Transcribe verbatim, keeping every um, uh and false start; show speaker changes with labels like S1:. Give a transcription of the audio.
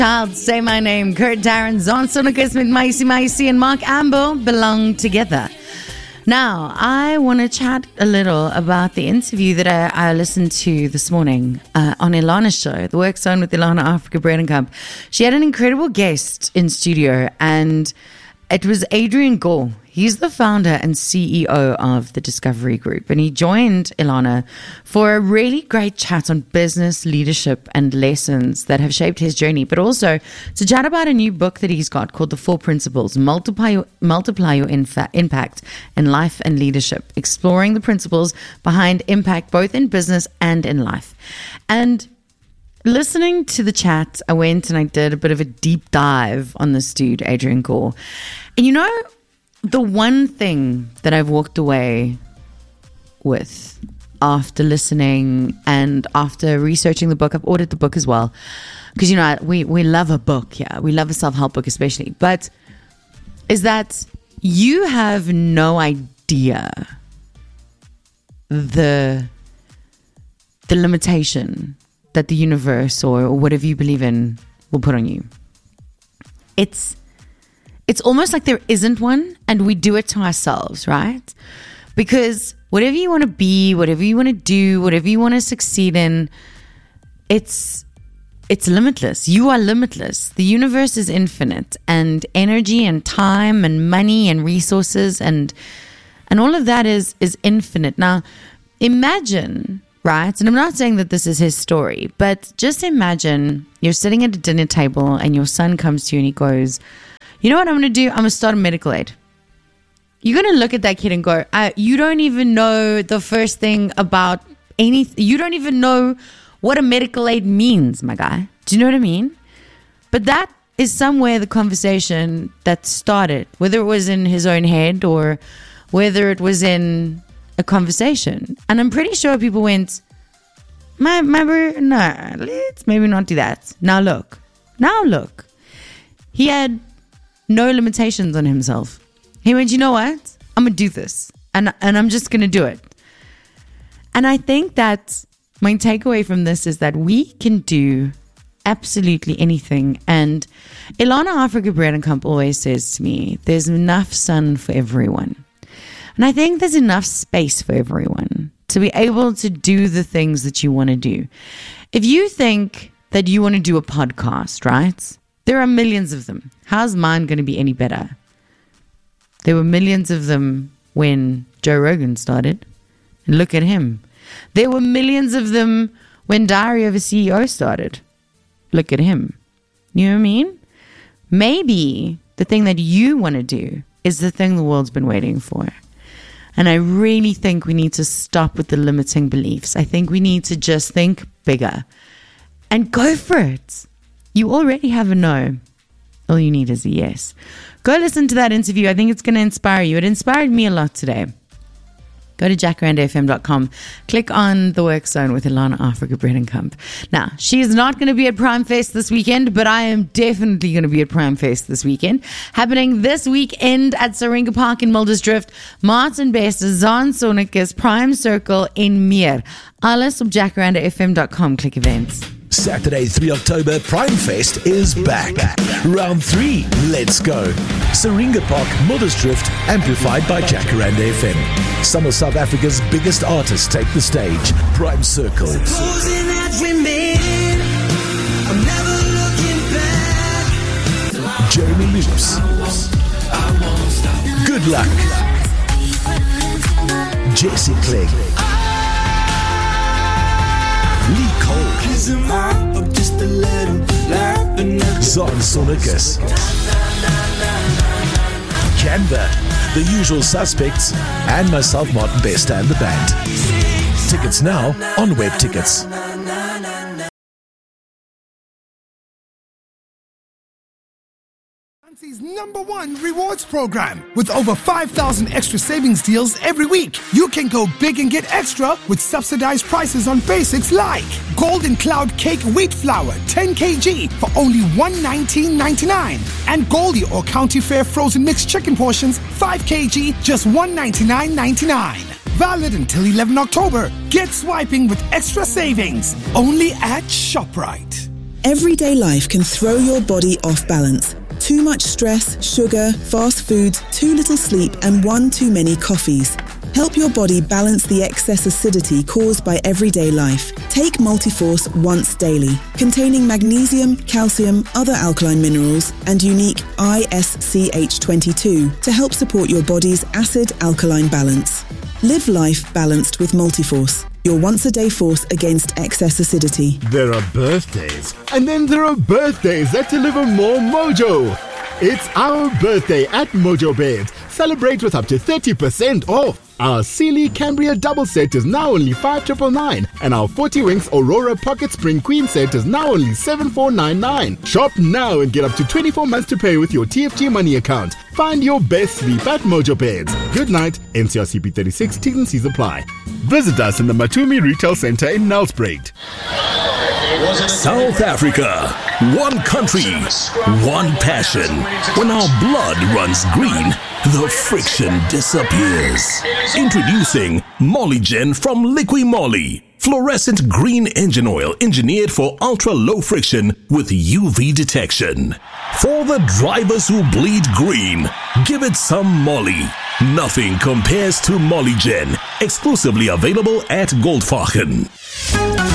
S1: Child, Say My Name, Kurt Darren, Zon Sonicus with Macy Macy and Mark Amber belong together. Now, I want to chat a little about the interview that I, I listened to this morning uh, on Ilana's show, The Work Zone with Ilana Africa Bredenkamp. She had an incredible guest in studio, and it was Adrian Gore. He's the founder and C E O of the Discovery Group, and he joined Ilana for a really great chat on business, leadership, and lessons that have shaped his journey, but also to chat about a new book that he's got called The Four Principles, Multiply Your, Multiply Your Infa- Impact in Life and Leadership, exploring the principles behind impact both in business and in life. And listening to the chat, I went and I did a bit of a deep dive on this dude, Adrian Gore. And you know, the one thing that I've walked away with after listening and after researching the book, I've ordered the book as well, because, you know, we, we love a book, yeah, we love a self-help book especially, but is that you have no idea the the limitation that the universe or, or whatever you believe in will put on you. It's It's almost like there isn't one, and we do it to ourselves, right? Because whatever you want to be, whatever you want to do, whatever you want to succeed in, it's it's limitless. You are limitless. The universe is infinite, and energy and time and money and resources and and all of that is is infinite. Now, imagine, right? And I'm not saying that this is his story, but just imagine you're sitting at a dinner table and your son comes to you and he goes, you know what I'm going to do? I'm going to start a medical aid. You're going to look at that kid and go, I, you don't even know the first thing about anything. You don't even know what a medical aid means, my guy. Do you know what I mean? But that is somewhere the conversation that started, whether it was in his own head or whether it was in a conversation. And I'm pretty sure people went, my, my bro, no, let's maybe not do that. Now look, now look. He had no limitations on himself. He went, you know what? I'm going to do this. And, and I'm just going to do it. And I think that my takeaway from this is that we can do absolutely anything. And Ilana Africa Bredenkamp always says to me, there's enough sun for everyone. And I think there's enough space for everyone to be able to do the things that you want to do. If you think that you want to do a podcast, right? There are millions of them. How's mine going to be any better? There were millions of them when Joe Rogan started. And look at him. There were millions of them when Diary of a C E O started. Look at him. You know what I mean? Maybe the thing that you want to do is the thing the world's been waiting for. And I really think we need to stop with the limiting beliefs. I think we need to just think bigger and go for it. You already have a no. All you need is a yes. Go listen to that interview. I think it's going to inspire you. It inspired me a lot today. Go to jacaranda f m dot com. Click on The Work Zone with Ilana Africa Bredenkamp. Now, she's not going to be at Prime Fest this weekend, but I am definitely going to be at Prime Fest this weekend. Happening this weekend at Syringa Park in Muldersdrift. Martin Best, Zan Sonicus, Prime Circle in Meer. Alles op jacaranda f m dot com. Click events.
S2: Saturday, the third of October, Prime Fest is back. Round three, let's go. Syringa Park, Muldersdrift, amplified by Jacaranda F M. Some of South Africa's biggest artists take the stage. Prime Circle. Jeremy Loops. Good Luck. Jesse Clegg. Lee Cole. Zon Sonicus. Canva, The Usual Suspects, and myself, Martin Best, and the band. Tickets now on Web Tickets.
S3: Fancy's number one rewards program. With over five thousand extra savings deals every week, you can go big and get extra with subsidized prices on basics like Golden Cloud Cake Wheat Flour ten kilograms for only one hundred nineteen ninety-nine, and Goldie or County Fair Frozen Mixed Chicken Portions five kilograms just one hundred ninety-nine ninety-nine. Valid until eleventh of October. Get swiping with extra savings only at ShopRite.
S4: Everyday life can throw your body off balance. Too much stress, sugar, fast foods, too little sleep, and one too many coffees. Help your body balance the excess acidity caused by everyday life. Take Multiforce once daily, containing magnesium, calcium, other alkaline minerals, and unique I S C H twenty-two to help support your body's acid-alkaline balance. Live life balanced with Multiforce, your once-a-day force against excess acidity.
S5: There are birthdays, and then there are birthdays that deliver more mojo. It's our birthday at Mojo Beds. Celebrate with up to thirty percent off. Our Sealy Cambria double set is now only five thousand nine hundred ninety-nine, and our forty Winks Aurora Pocket Spring Queen set is now only seven thousand four hundred ninety-nine. Shop now and get up to twenty-four months to pay with your T F G Money account. Find your best sleep at Mojo Beds. Good night. N C R C P thirty-six, T's and C's apply. Visit us in the Matumi Retail Centre in Nelspruit.
S2: South Africa, one country, one passion. When our blood runs green, the friction disappears. Introducing Mollygen from Liqui Moly. Fluorescent green engine oil engineered for ultra-low friction with U V detection. For the drivers who bleed green, give it some Molly. Nothing compares to Mollygen. Exclusively available at Goldfachen.